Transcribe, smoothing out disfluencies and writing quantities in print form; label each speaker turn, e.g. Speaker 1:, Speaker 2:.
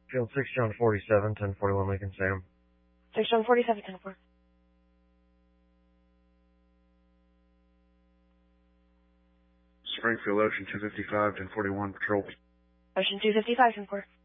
Speaker 1: Field 6, John 47, 1041 Lincoln, Sam.
Speaker 2: 6 John 47, 10-4.
Speaker 1: Springfield, Ocean 255, 1041, patrol.
Speaker 2: Ocean 255, 10-4.